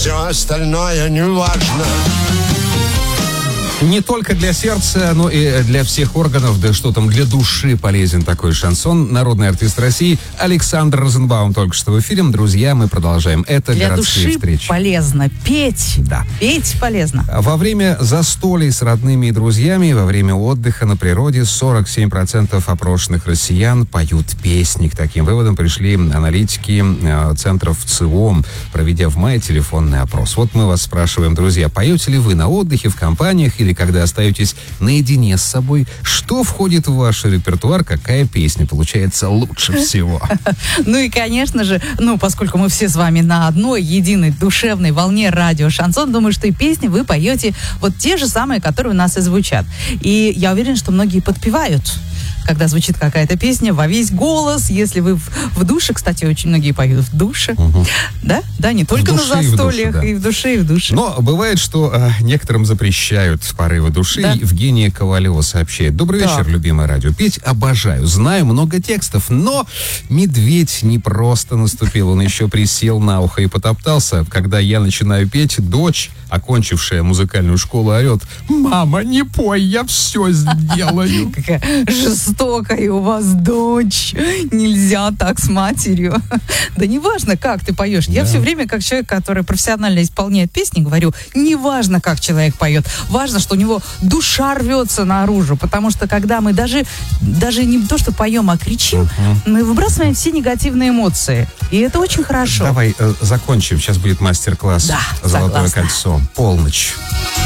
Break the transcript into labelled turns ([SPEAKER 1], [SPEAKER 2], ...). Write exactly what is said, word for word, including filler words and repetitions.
[SPEAKER 1] все остальное не важно.
[SPEAKER 2] Не только для сердца, но и для всех органов, да что там, для души полезен такой шансон. Народный артист России Александр Розенбаум только что в эфире. Друзья, мы продолжаем. Это
[SPEAKER 3] для
[SPEAKER 2] городские
[SPEAKER 3] души
[SPEAKER 2] встречи.
[SPEAKER 3] Полезно петь.
[SPEAKER 2] Да.
[SPEAKER 3] Петь полезно.
[SPEAKER 2] Во время застолий с родными и друзьями, во время отдыха на природе сорок семь процентов опрошенных россиян поют песни. К таким выводам пришли аналитики э, центров ЦИОМ, проведя в мае телефонный опрос. Вот мы вас спрашиваем, друзья, поете ли вы на отдыхе, в компаниях или когда остаетесь наедине с собой? Что входит в ваш репертуар? Какая песня получается лучше всего?
[SPEAKER 3] Ну и, конечно же, ну, поскольку мы все с вами на одной единой душевной волне радио Шансон, думаю, что и песни вы поете вот те же самые, которые у нас и звучат. И я уверена, что многие подпевают, когда звучит какая-то песня во весь голос. Если вы в, в душе, кстати, очень многие поют в душе, угу. да? Да, не только на застольях, и в душе, и в душе.
[SPEAKER 2] Но бывает, что э, некоторым запрещают порывы души. Да. Евгения Ковалева сообщает. Добрый так. вечер, любимое радио. Петь обожаю, знаю много текстов, но медведь не просто наступил, он еще присел на ухо и потоптался. Когда я начинаю петь, дочь, окончившая музыкальную школу, орет: «Мама, не пой, я все сделаю».
[SPEAKER 3] Какая жестокая у вас дочь. Нельзя так с матерью. Да неважно, как ты поешь. Я все время, как человек, который профессионально исполняет песни, говорю, неважно, как человек поет. Важно, что у него душа рвется наружу. Потому что когда мы даже, даже не то, что поем, а кричим, uh-huh. мы выбрасываем все негативные эмоции. И это очень хорошо.
[SPEAKER 2] Давай э, закончим. Сейчас будет мастер-класс
[SPEAKER 3] да,
[SPEAKER 2] «Золотое
[SPEAKER 3] согласна.
[SPEAKER 2] кольцо». Полночь.